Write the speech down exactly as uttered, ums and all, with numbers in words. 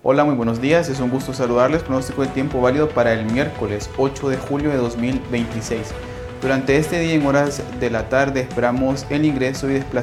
Hola, muy buenos días. Es un gusto saludarles. Pronóstico del tiempo válido para el miércoles ocho de julio de dos mil veintiséis. Durante este día en horas de la tarde esperamos el ingreso y desplazamiento